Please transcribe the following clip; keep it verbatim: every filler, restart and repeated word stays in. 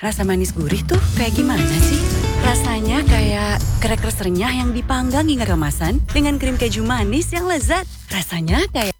Rasa manis gurih tuh kayak gimana sih? Rasanya kayak crackers renyah yang dipanggang hingga kemasan dengan krim keju manis yang lezat. Rasanya kayak